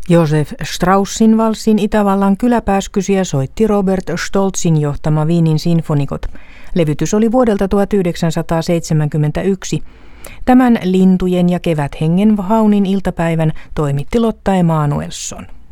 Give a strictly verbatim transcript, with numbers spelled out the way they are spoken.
Josef Straussin valssin Itävallan kyläpääskysiä soitti Robert Stoltzin johtama Wienin sinfonikot. Levytys oli vuodelta tuhatyhdeksänsataaseitsemänkymmentäyksi. Tämän lintujen ja keväthengen haunin iltapäivän toimitti Lotta Emanuelsson.